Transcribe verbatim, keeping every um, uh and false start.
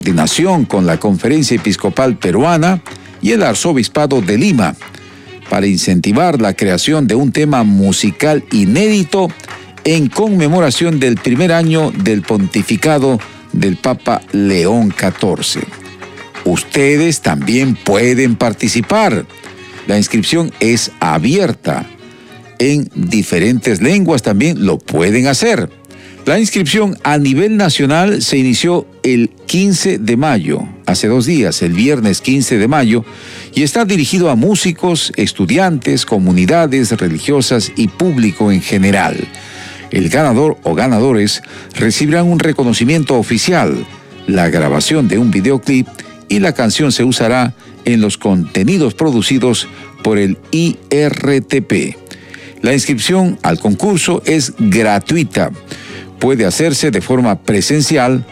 coordinación con la Conferencia Episcopal Peruana y el Arzobispado de Lima para incentivar la creación de un tema musical inédito en conmemoración del primer año del pontificado del Papa León catorce. Ustedes también pueden participar. La inscripción es abierta. En diferentes lenguas también lo pueden hacer. La inscripción a nivel nacional se inició el quince de mayo, hace dos días, el viernes quince de mayo, y está dirigido a músicos, estudiantes, comunidades religiosas y público en general. El ganador o ganadores recibirán un reconocimiento oficial, la grabación de un videoclip y la canción se usará en los contenidos producidos por el I R T P. La inscripción al concurso es gratuita. Puede hacerse de forma presencial